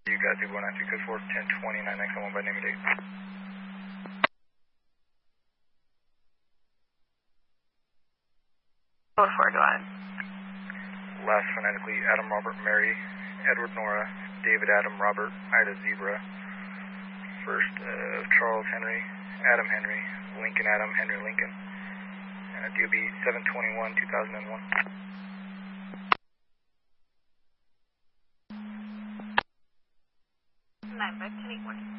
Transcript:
You got 219 code 4, 1020, 9991 by name and date. Code 4, go ahead. Last phonetically, Adam, Robert, Mary, Edward, Nora, David, Adam, Robert, Ida, Zebra. First, Charles, Henry, Adam, Henry, Lincoln, Adam, Henry, Lincoln. DOB 721, 2001. 9 by 10 8 1.